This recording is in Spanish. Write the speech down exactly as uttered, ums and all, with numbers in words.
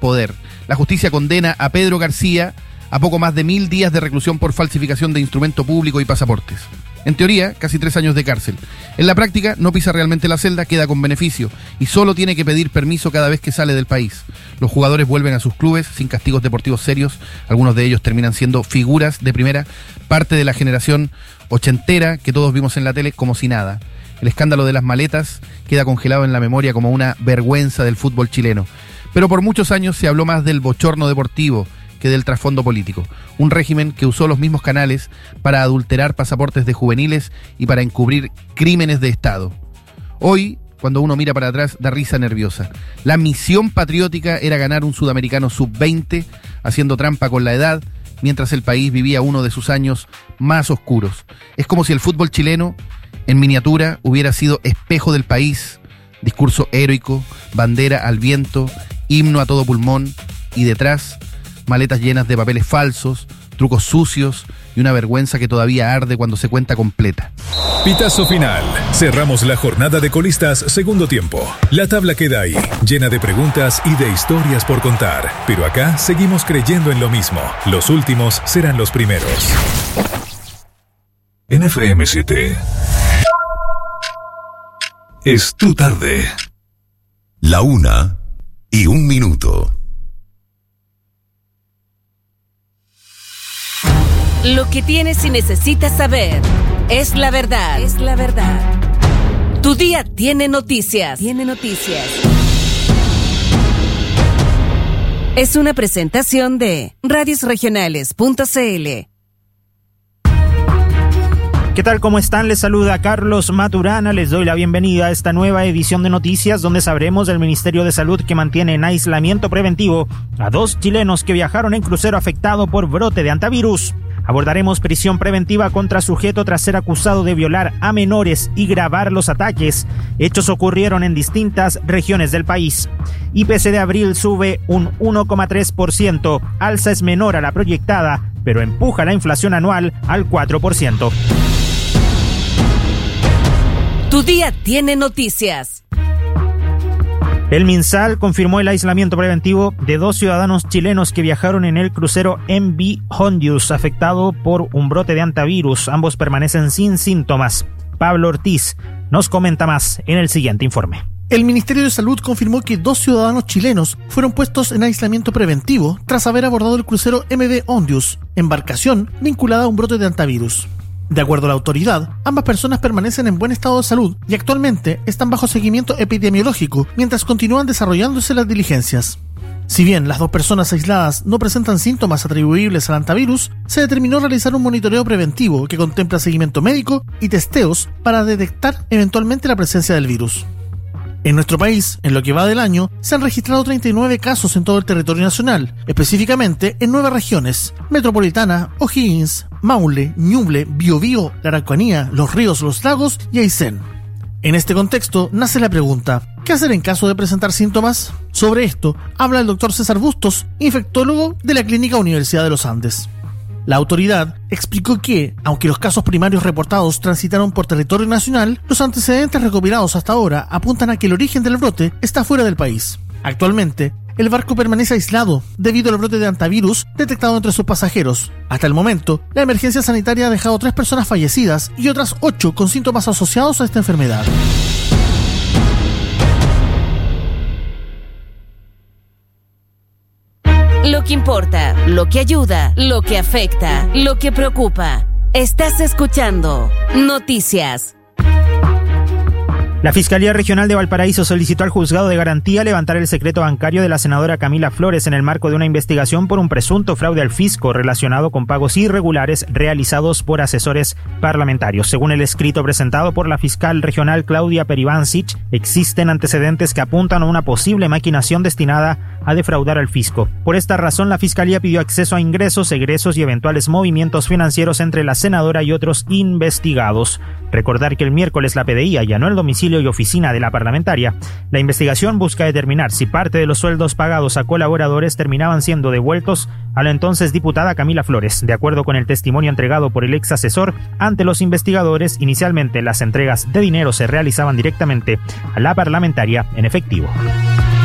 poder. La justicia condena a Pedro García a poco más de mil días de reclusión por falsificación de instrumento público y pasaportes. En teoría, casi tres años de cárcel. En la práctica, no pisa realmente la celda, queda con beneficio y solo tiene que pedir permiso cada vez que sale del país. Los jugadores vuelven a sus clubes sin castigos deportivos serios. Algunos de ellos terminan siendo figuras de primera, parte de la generación ochentera que todos vimos en la tele como si nada. El escándalo de las maletas queda congelado en la memoria como una vergüenza del fútbol chileno. Pero por muchos años se habló más del bochorno deportivo que del trasfondo político. Un régimen que usó los mismos canales para adulterar pasaportes de juveniles y para encubrir crímenes de Estado. Hoy, cuando uno mira para atrás, da risa nerviosa. La misión patriótica era ganar un sudamericano sub veinte, haciendo trampa con la edad, mientras el país vivía uno de sus años más oscuros. Es como si el fútbol chileno, en miniatura, hubiera sido espejo del país, discurso heroico, bandera al viento, himno a todo pulmón, y detrás, maletas llenas de papeles falsos, trucos sucios y una vergüenza que todavía arde cuando se cuenta completa. Pitazo final. Cerramos la jornada de colistas segundo tiempo. La tabla queda ahí, llena de preguntas y de historias por contar. Pero acá seguimos creyendo en lo mismo. Los últimos serán los primeros. En F M siete. Es tu tarde. La una y un minuto. Lo que tienes y necesitas saber es la verdad. Es la verdad. Tu día tiene noticias. Tiene noticias. Es una presentación de radios regionales punto c l. ¿Qué tal? ¿Cómo están? Les saluda Carlos Maturana. Les doy la bienvenida a esta nueva edición de noticias donde sabremos del Ministerio de Salud que mantiene en aislamiento preventivo a dos chilenos que viajaron en crucero afectado por brote de antivirus. Abordaremos prisión preventiva contra sujeto tras ser acusado de violar a menores y grabar los ataques. Hechos ocurrieron en distintas regiones del país. I P C de abril sube un uno coma tres por ciento. Alza es menor a la proyectada, pero empuja la inflación anual al cuatro por ciento. Tu día tiene noticias. El MinSal confirmó el aislamiento preventivo de dos ciudadanos chilenos que viajaron en el crucero M V Hondius afectado por un brote de antivirus. Ambos permanecen sin síntomas. Pablo Ortiz nos comenta más en el siguiente informe. El Ministerio de Salud confirmó que dos ciudadanos chilenos fueron puestos en aislamiento preventivo tras haber abordado el crucero M V Hondius, embarcación vinculada a un brote de antivirus. De acuerdo a la autoridad, ambas personas permanecen en buen estado de salud y actualmente están bajo seguimiento epidemiológico mientras continúan desarrollándose las diligencias. Si bien las dos personas aisladas no presentan síntomas atribuibles al antivirus, se determinó realizar un monitoreo preventivo que contempla seguimiento médico y testeos para detectar eventualmente la presencia del virus. En nuestro país, en lo que va del año, se han registrado treinta y nueve casos en todo el territorio nacional, específicamente en nueve regiones: Metropolitana, O'Higgins, Maule, Ñuble, Biobío, la Araucanía, Los Ríos, Los Lagos y Aysén. En este contexto, nace la pregunta: ¿qué hacer en caso de presentar síntomas? Sobre esto, habla el doctor César Bustos, infectólogo de la Clínica Universidad de los Andes. La autoridad explicó que, aunque los casos primarios reportados transitaron por territorio nacional, los antecedentes recopilados hasta ahora apuntan a que el origen del brote está fuera del país. Actualmente, el barco permanece aislado debido al brote de antivirus detectado entre sus pasajeros. Hasta el momento, la emergencia sanitaria ha dejado tres personas fallecidas y otras ocho con síntomas asociados a esta enfermedad. Lo que importa, lo que ayuda, lo que afecta, lo que preocupa. Estás escuchando Noticias. La Fiscalía Regional de Valparaíso solicitó al Juzgado de Garantía levantar el secreto bancario de la senadora Camila Flores en el marco de una investigación por un presunto fraude al fisco relacionado con pagos irregulares realizados por asesores parlamentarios. Según el escrito presentado por la fiscal regional Claudia Peribancic, existen antecedentes que apuntan a una posible maquinación destinada a defraudar al fisco. Por esta razón, la Fiscalía pidió acceso a ingresos, egresos y eventuales movimientos financieros entre la senadora y otros investigados. Recordar que el miércoles la P D I allanó el domicilio y oficina de la parlamentaria. La investigación busca determinar si parte de los sueldos pagados a colaboradores terminaban siendo devueltos a la entonces diputada Camila Flores. De acuerdo con el testimonio entregado por el ex asesor ante los investigadores, inicialmente las entregas de dinero se realizaban directamente a la parlamentaria en efectivo.